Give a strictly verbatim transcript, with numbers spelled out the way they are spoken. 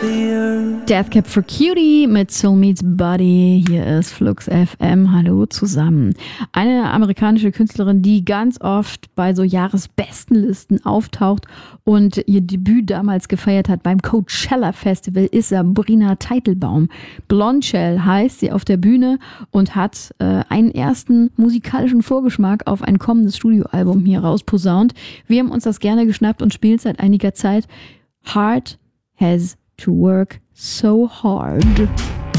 Death Cab for Cutie mit Soul Meets Body. Hier ist Flux F M. Hallo zusammen. Eine amerikanische Künstlerin, die ganz oft bei so Jahresbestenlisten auftaucht und ihr Debüt damals gefeiert hat beim Coachella Festival, ist Sabrina Teitelbaum. Blondshell heißt sie auf der Bühne und hat äh, einen ersten musikalischen Vorgeschmack auf ein kommendes Studioalbum hier rausposaunt. Wir haben uns das gerne geschnappt und spielen seit einiger Zeit. Heart has to work so hard.